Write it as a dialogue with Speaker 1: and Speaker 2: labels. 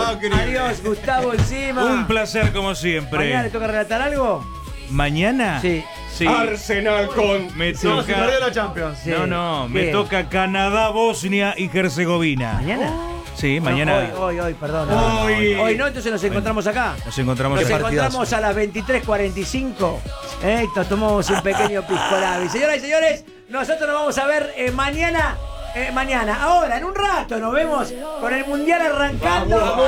Speaker 1: querido.
Speaker 2: Adiós, Gustavo Encima.
Speaker 3: Un placer como siempre.
Speaker 2: ¿Mañana le toca relatar algo?
Speaker 3: ¿Mañana?
Speaker 2: Sí.
Speaker 3: Sí.
Speaker 1: Arsenal con...
Speaker 3: Me
Speaker 4: No, se perdió
Speaker 3: toca...
Speaker 4: la Champions.
Speaker 2: Sí.
Speaker 3: No, me
Speaker 2: ¿Qué?
Speaker 3: toca Canadá, Bosnia y Herzegovina.
Speaker 2: ¿Mañana?
Speaker 3: Sí, mañana
Speaker 2: No, hoy, perdón.
Speaker 1: Hoy.
Speaker 2: Hoy no, entonces nos encontramos acá.
Speaker 3: nos encontramos
Speaker 2: Nos
Speaker 3: en
Speaker 2: encontramos a las 23:45. Nos tomamos un pequeño piscolabio. Señoras y señores, nosotros nos vamos a ver mañana. Ahora, en un rato, nos vemos con el Mundial arrancando.